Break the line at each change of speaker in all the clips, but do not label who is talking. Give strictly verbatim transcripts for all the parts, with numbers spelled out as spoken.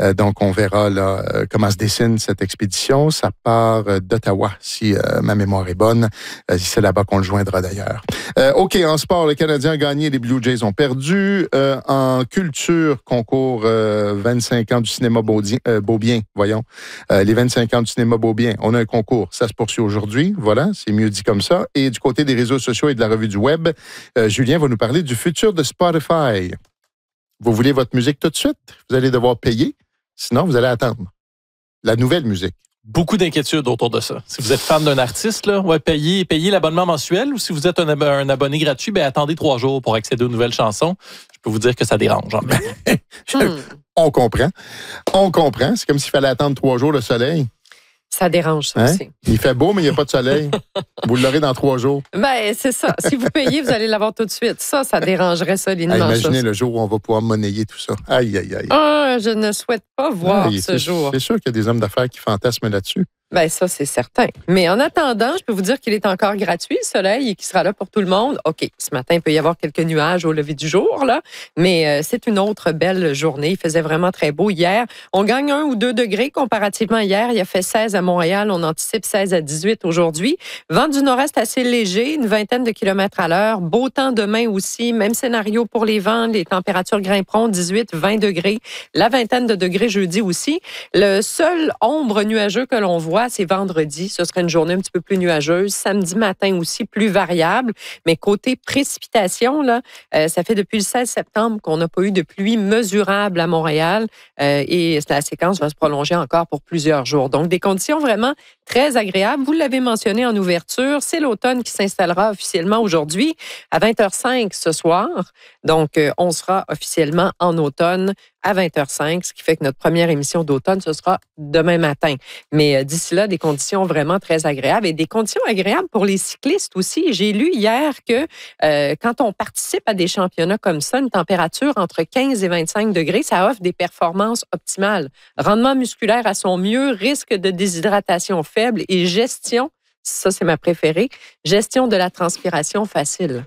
Euh, donc, on verra là euh, comment se dessine cette expédition. Ça part euh, d'Ottawa, si euh, ma mémoire est bonne. Euh, c'est là-bas qu'on le joindra d'ailleurs. Euh, OK, en sport, le Canadien a gagné, les Blue Jays ont perdu. Euh, en culture, concours euh, vingt-cinq ans du cinéma Beaudien, euh, Beaubien, voyons. Euh, les vingt-cinq ans du cinéma Beaubien. On a un concours, ça se poursuit aujourd'hui. Voilà, c'est mieux dit comme ça. Et du côté des réseaux sociaux et de la revue du web, euh, Julien va nous parler du futur de Spotify. Vous voulez votre musique tout de suite? Vous allez devoir payer. Sinon, vous allez attendre la nouvelle musique.
Beaucoup d'inquiétudes autour de ça. Si vous êtes fan d'un artiste, là, ouais, payez, payez l'abonnement mensuel, ou si vous êtes un, ab- un abonné gratuit, ben, attendez trois jours pour accéder aux nouvelles chansons. Je peux vous dire que ça dérange. Hein.
hmm. On comprend. On comprend. C'est comme s'il fallait attendre trois jours le soleil.
Ça dérange, ça
hein?
aussi.
Il fait beau, mais il n'y a pas de soleil. Vous l'aurez dans trois jours.
Ben, c'est ça. Si vous payez, vous allez l'avoir tout de suite. Ça, ça dérangerait solidement.
Ah, imaginez
ça.
le jour où on va pouvoir monnayer tout ça. Aïe, aïe, aïe.
Ah, je ne souhaite pas voir
ah,
ce
c'est,
jour.
C'est sûr qu'il y a des hommes d'affaires qui fantasment là-dessus.
Ben ça, c'est certain. Mais en attendant, je peux vous dire qu'il est encore gratuit, le soleil, et qu'il sera là pour tout le monde. OK, ce matin, il peut y avoir quelques nuages au lever du jour, là, mais euh, c'est une autre belle journée. Il faisait vraiment très beau hier. On gagne un ou deux degrés comparativement à hier. Il a fait seize à Montréal. On anticipe seize à dix-huit aujourd'hui. Vent du nord-est assez léger, une vingtaine de kilomètres à l'heure. Beau temps demain aussi. Même scénario pour les vents. Les températures grimperont dix-huit, vingt degrés. La vingtaine de degrés jeudi aussi. Le seul ombre nuageux que l'on voit, c'est vendredi. Ce serait une journée un petit peu plus nuageuse. Samedi matin aussi, plus variable. Mais côté précipitation, là, euh, ça fait depuis le seize septembre qu'on n'a pas eu de pluie mesurable à Montréal. Euh, et la séquence va se prolonger encore pour plusieurs jours. Donc, des conditions vraiment très agréables. Vous l'avez mentionné en ouverture, c'est l'automne qui s'installera officiellement aujourd'hui à vingt heures cinq ce soir. Donc, euh, on sera officiellement en automne à vingt heures cinq, ce qui fait que notre première émission d'automne, ce sera demain matin. Mais euh, d'ici là, des conditions vraiment très agréables et des conditions agréables pour les cyclistes aussi. J'ai lu hier que euh, quand on participe à des championnats comme ça, une température entre quinze et vingt-cinq degrés, ça offre des performances optimales. Rendement musculaire à son mieux, risque de déshydratation faible et gestion, ça c'est ma préférée, gestion de la transpiration facile.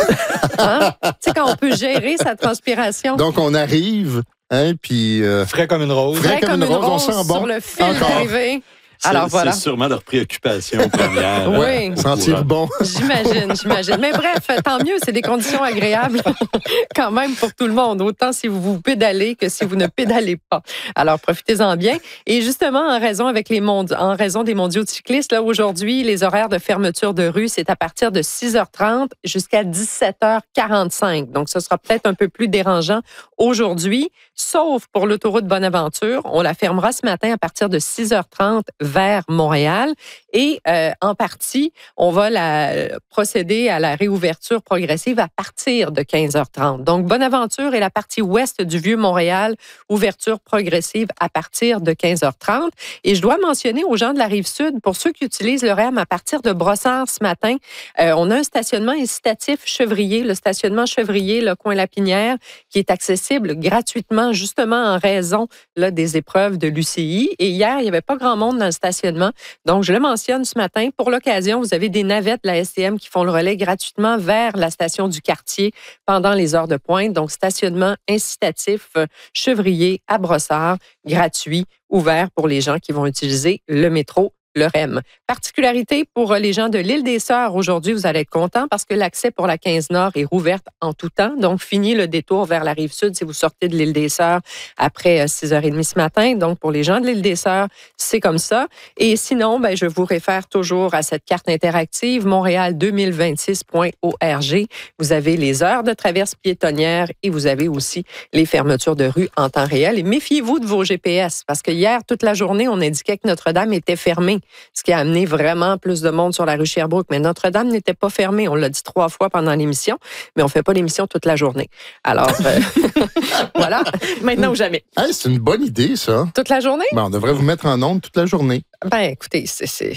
Hein? Tu sais, quand on peut gérer sa transpiration.
Donc, on arrive... Hein, puis euh,
frais comme une rose.
Frais, frais comme, comme une rose, rose, on sent bon.
Sur le fil d'arrivée. Alors
c'est,
voilà.
C'est sûrement leur préoccupation première.
Oui.
Euh, sentir bon.
J'imagine, j'imagine. Mais bref, tant mieux, c'est des conditions agréables quand même pour tout le monde, autant si vous vous pédalez que si vous ne pédalez pas. Alors profitez-en bien. Et justement, en raison avec les mondes, en raison des mondiaux de cyclistes, là aujourd'hui, les horaires de fermeture de rue, c'est à partir de six heures trente jusqu'à dix-sept heures quarante-cinq. Donc, ce sera peut-être un peu plus dérangeant aujourd'hui, sauf pour l'autoroute Bonaventure. On la fermera ce matin à partir de six heures trente vers Montréal. Et euh, en partie, on va la, procéder à la réouverture progressive à partir de quinze heures trente. Donc, Bonaventure et la partie ouest du Vieux-Montréal, ouverture progressive à partir de quinze heures trente. Et je dois mentionner aux gens de la Rive-Sud, pour ceux qui utilisent le R E M à partir de Brossard ce matin, euh, on a un stationnement incitatif Chevrier, le stationnement Chevrier, le coin Lapinière, qui est accessible gratuitement, justement en raison là, des épreuves de l'U C I. Et hier, il n'y avait pas grand monde dans le stationnement. Donc, je le mentionne ce matin. Pour l'occasion, vous avez des navettes de la S T M qui font le relais gratuitement vers la station du quartier pendant les heures de pointe. Donc, stationnement incitatif Chevrier à Brossard, gratuit, ouvert pour les gens qui vont utiliser le métro. Le R E M. Particularité pour les gens de l'île des Sœurs, aujourd'hui, vous allez être contents parce que l'accès pour la quinze Nord est rouverte en tout temps. Donc, fini le détour vers la Rive-Sud si vous sortez de l'île des Sœurs après six heures trente ce matin. Donc, pour les gens de l'île des Sœurs, c'est comme ça. Et sinon, ben, je vous réfère toujours à cette carte interactive montréal deux mille vingt-six point org. Vous avez les heures de traverse piétonnière et vous avez aussi les fermetures de rue en temps réel. Et méfiez-vous de vos G P S parce que hier, toute la journée, on indiquait que Notre-Dame était fermée, ce qui a amené vraiment plus de monde sur la rue Sherbrooke. Mais Notre-Dame n'était pas fermée. On l'a dit trois fois pendant l'émission, mais on ne fait pas l'émission toute la journée. Alors, euh, voilà, maintenant ou jamais.
Hey, c'est une bonne idée, ça.
Toute la journée?
Ben, on devrait vous mettre en onde toute la journée.
Ben, écoutez, c'est... c'est...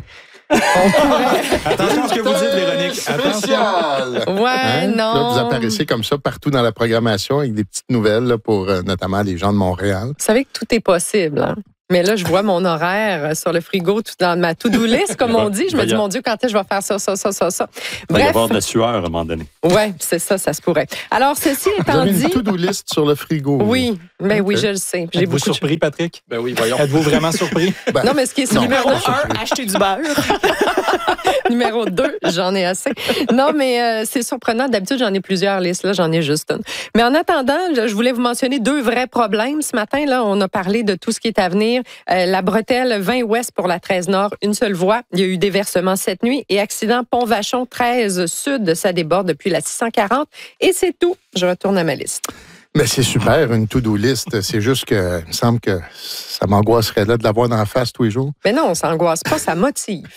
Attention à ce que vous dites, Véronique. Attention.
Ouais,
hein?
non.
Là, vous apparaissez comme ça partout dans la programmation avec des petites nouvelles là, pour euh, notamment les gens de Montréal.
Vous savez que tout est possible, hein? Mais là, je vois mon horaire sur le frigo, tout dans ma to-do list, comme on dit. Je me dis, mon Dieu, quand est-ce que je vais faire ça, ça, ça, ça, ça.
Il va y
Bref.
avoir de la sueur à un moment donné.
Oui, c'est ça, ça se pourrait. Alors, ceci
Vous
étant
avez
dit...
une to-do list sur le frigo.
Oui, mais
Ok.
oui, je le sais. J'ai
Êtes-vous
beaucoup de
surpris, Patrick?
Ben oui, voyons.
Êtes-vous vraiment surpris?
Ben,
Non, mais ce qui est
non.
numéro
Pas surpris.
un, acheter du beurre. Numéro deux, j'en ai assez. Non, mais euh, c'est surprenant. D'habitude, j'en ai plusieurs listes. Là, j'en ai juste une. Mais en attendant, je voulais vous mentionner deux vrais problèmes. Ce matin, là, on a parlé de tout ce qui est à venir. Euh, la bretelle vingt ouest pour la treize nord, une seule voie. Il y a eu déversement cette nuit. Et accident Pont-Vachon treize sud, ça déborde depuis la six cent quarante. Et c'est tout. Je retourne à ma liste.
Mais c'est super, une to-do list. C'est juste que, il me semble que ça m'angoisserait là de l'avoir dans la face tous les jours.
Mais non, ça n'angoisse pas, ça motive.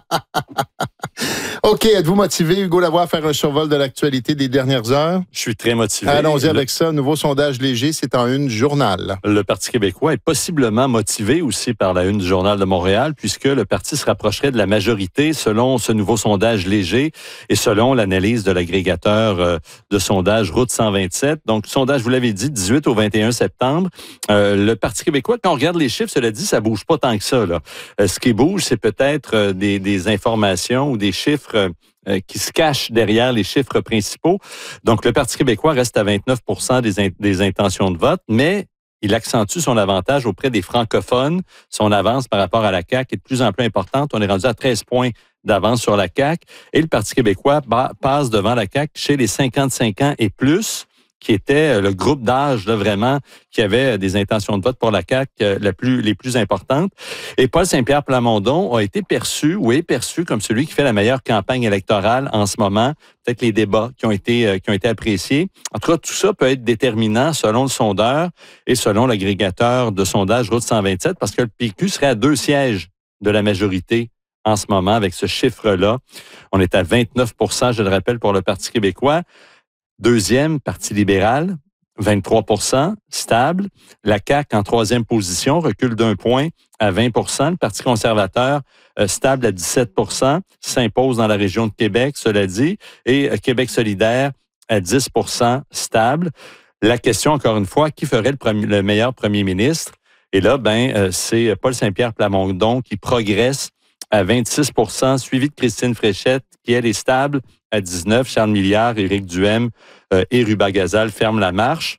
OK, êtes-vous motivé, Hugo Lavoie, à faire un survol de l'actualité des dernières heures?
Je suis très motivé.
Allons-y
Le-
avec ça. Nouveau sondage léger, c'est en une journal.
Le Parti québécois est possiblement motivé aussi par la une du Journal de Montréal, puisque le parti se rapprocherait de la majorité selon ce nouveau sondage léger et selon l'analyse de l'agrégateur euh, de sondage Route cent vingt-sept. Donc, sondage, vous l'avez dit, dix-huit au vingt et un septembre. Euh, le Parti québécois, quand on regarde les chiffres, cela dit, ça bouge pas tant que ça, là. Euh, ce qui bouge, c'est peut-être euh, des, des informations ou des chiffres euh, qui se cachent derrière les chiffres principaux. Donc, le Parti québécois reste à vingt-neuf pour cent des, in- des intentions de vote, mais il accentue son avantage auprès des francophones. Son avance par rapport à la C A Q est de plus en plus importante. On est rendu à treize points d'avance sur la C A Q. Et le Parti québécois ba- passe devant la C A Q chez les cinquante-cinq ans et plus, qui était le groupe d'âge là, vraiment qui avait des intentions de vote pour la C A Q euh, la plus, les plus importantes. Et Paul Saint-Pierre Plamondon a été perçu ou est perçu comme celui qui fait la meilleure campagne électorale en ce moment. Peut-être les débats qui ont été euh, qui ont été appréciés. En tout cas, tout ça peut être déterminant selon le sondeur et selon l'agrégateur de sondage Route cent vingt-sept, parce que le P Q serait à deux sièges de la majorité en ce moment avec ce chiffre-là. On est à vingt-neuf pour cent, je le rappelle, pour le Parti québécois. Deuxième, Parti libéral, vingt-trois pour cent, stable. La C A Q en troisième position, recule d'un point à vingt pour cent. Le Parti conservateur, euh, stable à dix-sept pour cent, s'impose dans la région de Québec, cela dit. Et euh, Québec solidaire à dix pour cent, stable. La question, encore une fois, qui ferait le, premier, le meilleur premier ministre? Et là, ben, euh, c'est Paul Saint-Pierre Plamondon qui progresse à vingt-six pour cent, suivi de Christine Fréchette, qui, elle, est stable à dix-neuf. Charles Milliard, Éric Duhem euh, et Ruba Gazal ferment la marche.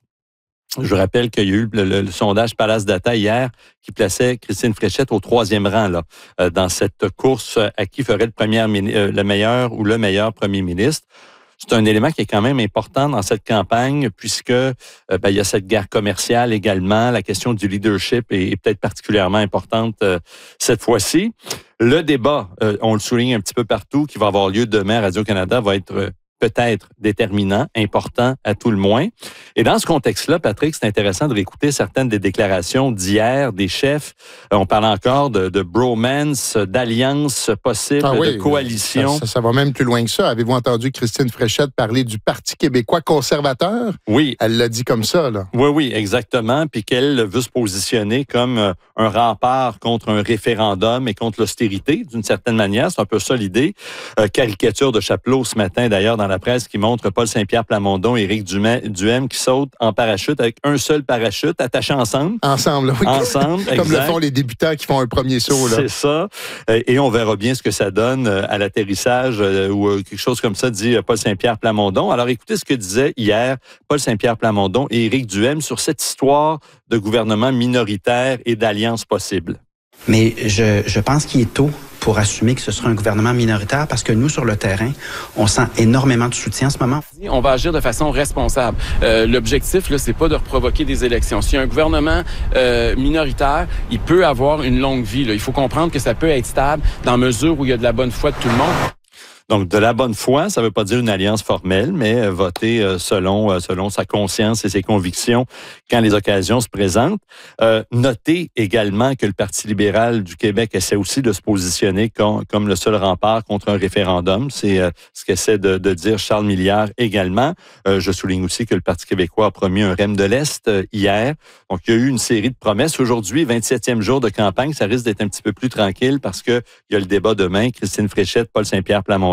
Je rappelle qu'il y a eu le, le, le sondage Palace Data hier qui plaçait Christine Fréchette au troisième rang là, euh, dans cette course à qui ferait le, premier, euh, le meilleur ou le meilleur premier ministre. C'est un élément qui est quand même important dans cette campagne puisque euh, ben, il y a cette guerre commerciale également. La question du leadership est, est peut-être particulièrement importante euh, cette fois-ci. Le débat, euh, on le souligne un petit peu partout, qui va avoir lieu demain à Radio-Canada, va être euh, peut-être déterminant, important à tout le moins. Et dans ce contexte-là, Patrick, c'est intéressant de réécouter certaines des déclarations d'hier des chefs. Euh, on parle encore de, de bromance, d'alliance possible,
Ah oui,
de
coalition.
Ça, ça, ça va même plus loin que ça. Avez-vous entendu Christine Fréchette parler du Parti québécois conservateur?
Oui.
Elle l'a dit comme ça, là.
Oui, oui, exactement. Puis qu'elle veut se positionner comme euh, un rempart contre un référendum et contre l'austérité, d'une certaine manière. C'est un peu ça l'idée. Euh, caricature de Chapelot ce matin, d'ailleurs, dans la presse, qui montre Paul Saint-Pierre Plamondon et Éric Duhem qui sautent en parachute avec un seul parachute attaché ensemble.
Ensemble, oui.
Ensemble,
Comme
exact.
le font les débutants qui font un premier saut, là.
C'est ça. Et on verra bien ce que ça donne à l'atterrissage ou quelque chose comme ça, dit Paul Saint-Pierre Plamondon. Alors, écoutez ce que disait hier Paul Saint-Pierre Plamondon et Éric Duhem sur cette histoire de gouvernement minoritaire et d'alliance possible.
Mais je, je pense qu'il est tôt pour assumer que ce sera un gouvernement minoritaire parce que nous, sur le terrain, on sent énormément de soutien en ce moment.
On va agir de façon responsable. Euh, l'objectif, là, c'est pas de reprovoquer des élections. Si un gouvernement euh, minoritaire, il peut avoir une longue vie. Là. Il faut comprendre que ça peut être stable dans mesure où il y a de la bonne foi de tout le monde.
Donc, de la bonne foi, ça ne veut pas dire une alliance formelle, mais voter selon selon sa conscience et ses convictions quand les occasions se présentent. Euh, notez également que le Parti libéral du Québec essaie aussi de se positionner comme, comme le seul rempart contre un référendum. C'est euh, ce qu'essaie de, de dire Charles Milliard également. Euh, je souligne aussi que le Parti québécois a promis un R E M de l'Est euh, hier. Donc, il y a eu une série de promesses. Aujourd'hui, vingt-septième jour de campagne, ça risque d'être un petit peu plus tranquille parce qu'il y a le débat demain. Christine Fréchette, Paul Saint-Pierre Plamondon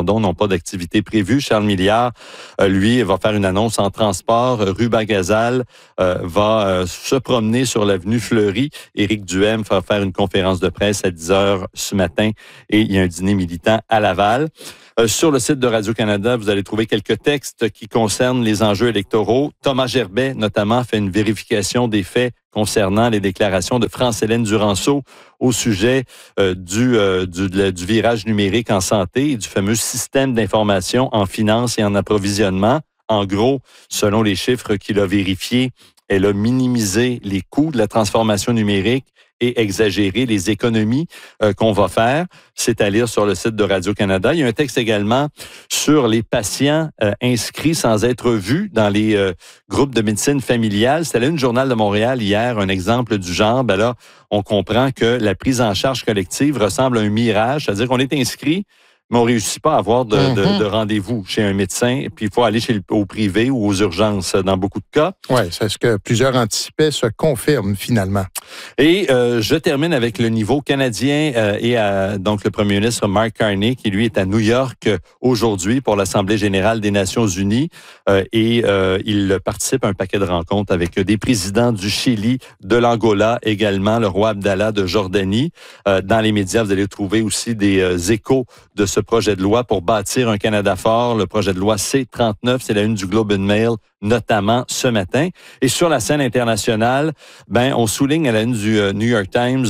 d'onde n'ont pas d'activité prévue. Charles Milliard, euh, lui, va faire une annonce en transport. Ruba Gazal euh, va euh, se promener sur l'avenue Fleury. Éric Duhem va faire une conférence de presse à dix heures ce matin et il y a un dîner militant à Laval. Euh, sur le site de Radio-Canada, vous allez trouver quelques textes qui concernent les enjeux électoraux. Thomas Gerbet, notamment, fait une vérification des faits concernant les déclarations de France-Hélène Duranceau au sujet euh, du, euh, du, de, du virage numérique en santé et du fameux système d'information en finance et en approvisionnement. En gros, selon les chiffres qu'il a vérifiés, elle a minimisé les coûts de la transformation numérique et exagérer les économies euh, qu'on va faire. C'est à lire sur le site de Radio-Canada. Il y a un texte également sur les patients euh, inscrits sans être vus dans les euh, groupes de médecine familiale. C'était là une Journal de Montréal hier, un exemple du genre. Ben là, on comprend que la prise en charge collective ressemble à un mirage, c'est-à-dire qu'on est inscrit, mais on ne réussit pas à avoir de, mm-hmm. de, de rendez-vous chez un médecin. Et puis, il faut aller chez le, au privé ou aux urgences dans beaucoup de cas.
Oui, c'est ce que plusieurs anticipaient se confirme finalement.
Et euh, je termine avec le niveau canadien euh, et euh, donc le premier ministre Mark Carney, qui lui est à New York euh, aujourd'hui pour l'Assemblée générale des Nations unies. Euh, et euh, il participe à un paquet de rencontres avec des présidents du Chili, de l'Angola également, le roi Abdallah de Jordanie. Euh, dans les médias, vous allez trouver aussi des euh, échos de ce projet de loi pour bâtir un Canada fort, le projet de loi C trente-neuf, c'est la une du Globe and Mail, notamment ce matin. Et sur la scène internationale, ben on souligne à la une du euh, New York Times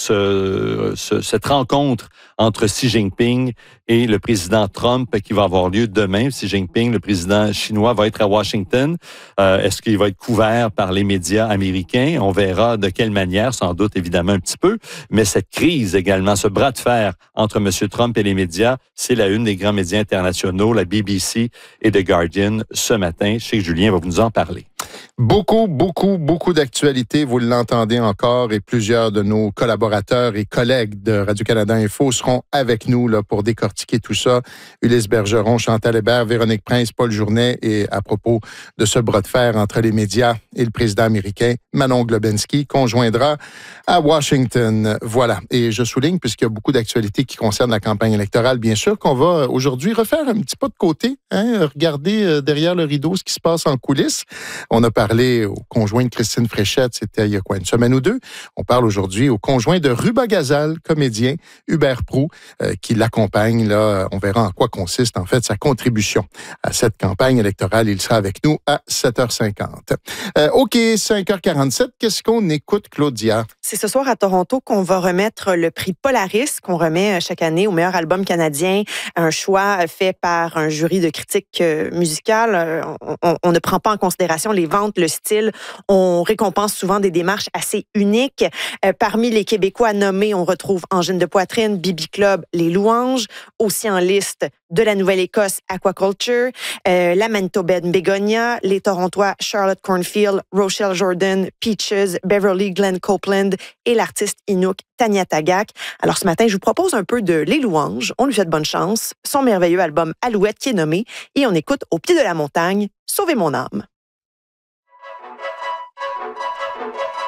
ce, ce, cette rencontre entre Xi Jinping et le président Trump qui va avoir lieu demain. Xi Jinping, le président chinois, va être à Washington. Euh, est-ce qu'il va être couvert par les médias américains? On verra de quelle manière, sans doute évidemment un petit peu. Mais cette crise également, ce bras de fer entre M. Trump et les médias, c'est la une des grands médias internationaux, la B B C et The Guardian ce matin. Je sais que Julien va nous en parler.
Beaucoup, beaucoup, beaucoup d'actualités. Vous l'entendez encore et plusieurs de nos collaborateurs et collègues de Radio-Canada Info seront avec nous là, pour décortiquer tout ça. Ulysse Bergeron, Chantal Hébert, Véronique Prince, Paul Journet et à propos de ce bras de fer entre les médias et le président américain, Manon Globensky, qu'on joindra à Washington. Voilà. Et je souligne, puisqu'il y a beaucoup d'actualités qui concernent la campagne électorale, bien sûr qu'on va aujourd'hui refaire un petit pas de côté, hein, regarder derrière le rideau ce qui se passe en coulisses. On a parlé au conjoint de Christine Fréchette, c'était il y a quoi, une semaine ou deux. On parle aujourd'hui au conjoint de Ruba Gazal, comédien, Hubert Proulx, euh, qui l'accompagne. Là, on verra en quoi consiste en fait sa contribution à cette campagne électorale. Il sera avec nous à sept heures cinquante. Euh, OK, cinq heures quarante-sept. Qu'est-ce qu'on écoute, Claudia?
C'est ce soir à Toronto qu'on va remettre le prix Polaris, qu'on remet chaque année au meilleur album canadien. Un choix fait par un jury de critiques musicales. On, on, on ne prend pas en considération les ventes, le style. On récompense souvent des démarches assez uniques. Euh, parmi les Québécois nommés, on retrouve Angine de Poitrine, Bibi Club, Les Louanges. Aussi en liste de la Nouvelle-Écosse, Aquaculture, euh, la Manitobaine Bégonia, les Torontois Charlotte Cornfield, Rochelle Jordan, Peaches, Beverly Glenn Copeland et l'artiste Inuk Tanya Tagak. Alors ce matin, je vous propose un peu de Les Louanges. On lui souhaite bonne chance. Son merveilleux album Alouette qui est nommé. Et on écoute Au pied de la montagne, Sauvez mon âme.